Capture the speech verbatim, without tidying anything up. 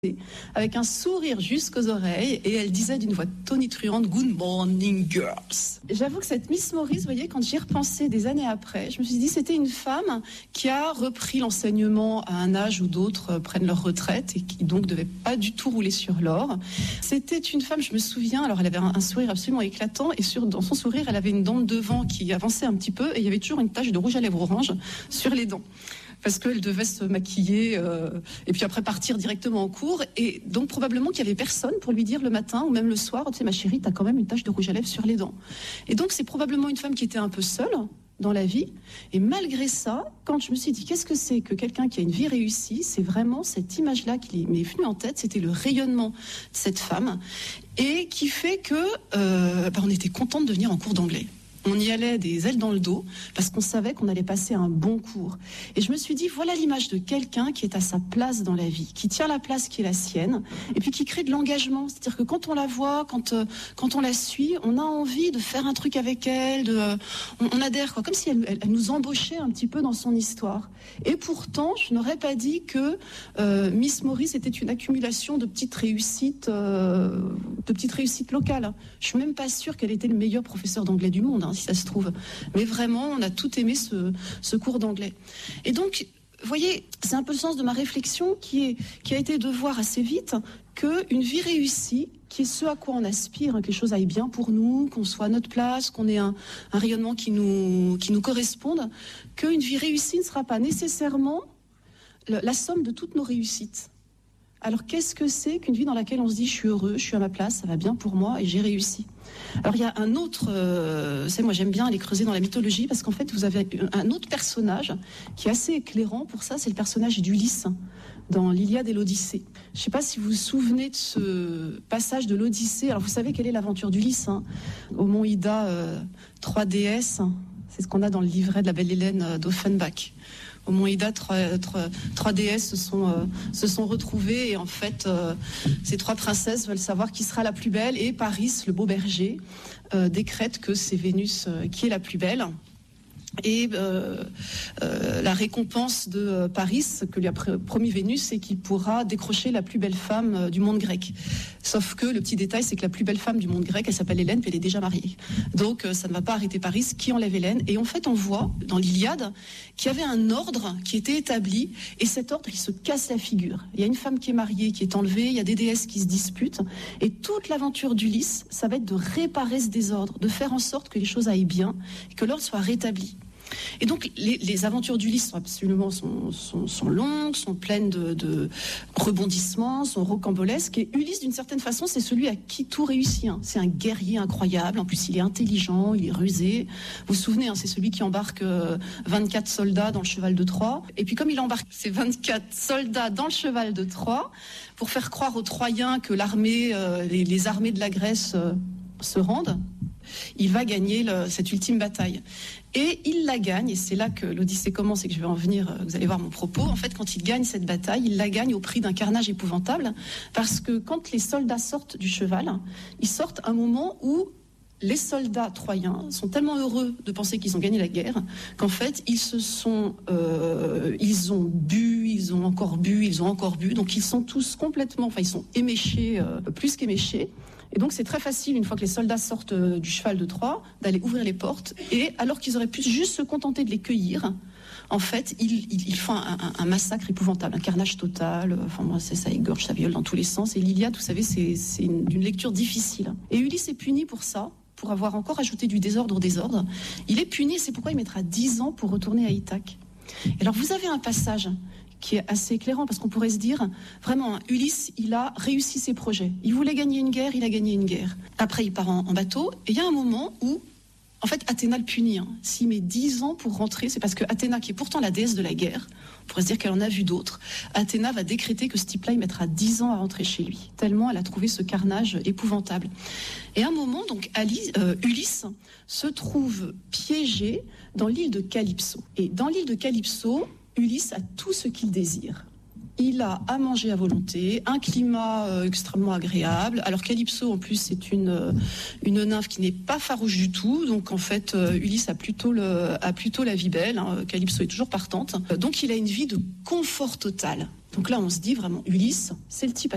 avec un sourire jusqu'aux oreilles, et elle disait d'une voix tonitruante « Good morning, girls ». J'avoue que cette Miss Maurice, vous voyez, quand j'y repensais des années après, je me suis dit c'était une femme qui a repris l'enseignement à un âge où d'autres prennent leur retraite et qui donc devait pas du tout rouler sur l'or. C'était une femme, je me souviens, alors elle avait un, un sourire absolument éclatant, et sur, dans son sourire, elle avait une dent de devant qui avançait un petit peu, et il y avait toujours une tache de rouge à lèvres orange sur les dents, parce qu'elle devait se maquiller euh, et puis après partir directement en cours. Et donc probablement qu'il y avait personne pour lui dire le matin ou même le soir « Tu sais ma chérie, t'as quand même une tache de rouge à lèvres sur les dents ». Et donc c'est probablement une femme qui était un peu seule dans la vie. Et malgré ça, quand je me suis dit qu'est-ce que c'est que quelqu'un qui a une vie réussie, c'est vraiment cette image-là qui m'est venue en tête. C'était le rayonnement de cette femme et qui fait que euh, bah, on était contente de venir en cours d'anglais. On y allait des ailes dans le dos parce qu'on savait qu'on allait passer un bon cours. Et je me suis dit, voilà l'image de quelqu'un qui est à sa place dans la vie, qui tient la place qui est la sienne, et puis qui crée de l'engagement. C'est-à-dire que quand on la voit, quand, euh, quand on la suit, on a envie de faire un truc avec elle, de, euh, on, on adhère, quoi, comme si elle, elle, elle nous embauchait un petit peu dans son histoire. Et pourtant, je n'aurais pas dit que euh, Miss Maurice était une accumulation de petites réussites, euh, de petites réussites locales. Je suis même pas sûre qu'elle était le meilleur professeur d'anglais du monde, hein, si ça se trouve. Mais vraiment, on a tout aimé ce, ce cours d'anglais. Et donc, vous voyez, c'est un peu le sens de ma réflexion qui, est, qui a été de voir assez vite qu'une vie réussie, qui est ce à quoi on aspire, hein, que les choses aillent bien pour nous, qu'on soit à notre place, qu'on ait un, un rayonnement qui nous, qui nous corresponde, qu'une vie réussie ne sera pas nécessairement le, la somme de toutes nos réussites. Alors qu'est-ce que c'est qu'une vie dans laquelle on se dit je suis heureux, je suis à ma place, ça va bien pour moi et j'ai réussi? Alors il y a un autre, euh, c'est moi j'aime bien aller creuser dans la mythologie parce qu'en fait vous avez un autre personnage qui est assez éclairant pour ça, c'est le personnage d'Ulysse dans l'Iliade et l'Odyssée. Je ne sais pas si vous vous souvenez de ce passage de l'Odyssée. Alors vous savez quelle est l'aventure d'Ulysse, hein, au mont Ida, euh, trois déesses, c'est ce qu'on a dans le livret de la belle Hélène euh, d'Offenbach. Au mont Ida, trois, trois, trois déesses se sont, euh, se sont retrouvées et en fait, euh, ces trois princesses veulent savoir qui sera la plus belle et Paris, le beau berger, euh, décrète que c'est Vénus euh, qui est la plus belle. Et euh, euh, la récompense de euh, Paris, que lui a promis Vénus, c'est qu'il pourra décrocher la plus belle femme euh, du monde grec. Sauf que le petit détail, c'est que la plus belle femme du monde grec, elle s'appelle Hélène, puis elle est déjà mariée. Donc euh, ça ne va pas arrêter Paris, qui enlève Hélène. Et en fait, on voit dans l'Iliade qu'il y avait un ordre qui était établi, et cet ordre, il se casse la figure. Il y a une femme qui est mariée, qui est enlevée, il y a des déesses qui se disputent, et toute l'aventure d'Ulysse, ça va être de réparer ce désordre, de faire en sorte que les choses aillent bien, et que l'ordre soit rétabli. Et donc les, les aventures d'Ulysse sont absolument sont, sont, sont longues, sont pleines de, de rebondissements, sont rocambolesques. Et Ulysse, d'une certaine façon, c'est celui à qui tout réussit. Hein. C'est un guerrier incroyable. En plus, il est intelligent, il est rusé. Vous vous souvenez, hein, c'est celui qui embarque euh, vingt-quatre soldats dans le cheval de Troie. Et puis comme il embarque ces vingt-quatre soldats dans le cheval de Troie, pour faire croire aux Troyens que l'armée, euh, les, les armées de la Grèce euh, se rendent, il va gagner le, cette ultime bataille. Et il la gagne, et c'est là que l'Odyssée commence et que je vais en venir, vous allez voir mon propos. En fait, quand il gagne cette bataille, il la gagne au prix d'un carnage épouvantable, parce que quand les soldats sortent du cheval, ils sortent à un moment où les soldats troyens sont tellement heureux de penser qu'ils ont gagné la guerre qu'en fait, ils se sont, euh, ils ont bu, ils ont encore bu, ils ont encore bu, donc ils sont tous complètement, enfin ils sont éméchés, euh, plus qu'éméchés. Et donc c'est très facile, une fois que les soldats sortent du cheval de Troie, d'aller ouvrir les portes. Et alors qu'ils auraient pu juste se contenter de les cueillir, en fait, ils, ils, ils font un, un, un massacre épouvantable, un carnage total. Enfin moi, c'est ça égorge, ça viole dans tous les sens. Et l'Iliade, vous savez, c'est, c'est une, une lecture difficile. Et Ulysse est puni pour ça, pour avoir encore ajouté du désordre au désordre. Il est puni, et c'est pourquoi il mettra dix ans pour retourner à Ithaque. Et alors vous avez un passage qui est assez éclairant, parce qu'on pourrait se dire, vraiment, Ulysse, il a réussi ses projets. Il voulait gagner une guerre, il a gagné une guerre. Après, il part en, en bateau, et il y a un moment où, en fait, Athéna le punit. Hein. S'il met dix ans pour rentrer, c'est parce que Athéna, qui est pourtant la déesse de la guerre, on pourrait se dire qu'elle en a vu d'autres, Athéna va décréter que ce type-là, il mettra dix ans à rentrer chez lui, tellement elle a trouvé ce carnage épouvantable. Et à un moment, donc, Alice, euh, Ulysse se trouve piégé dans l'île de Calypso. Et dans l'île de Calypso, Ulysse a tout ce qu'il désire. Il a à manger à volonté, un climat euh, extrêmement agréable. Alors Calypso, en plus, c'est une, euh, une nymphe qui n'est pas farouche du tout. Donc en fait, euh, Ulysse a plutôt, le, a plutôt la vie belle. Hein. Calypso est toujours partante. Donc il a une vie de confort total. Donc là, on se dit vraiment, Ulysse, c'est le type à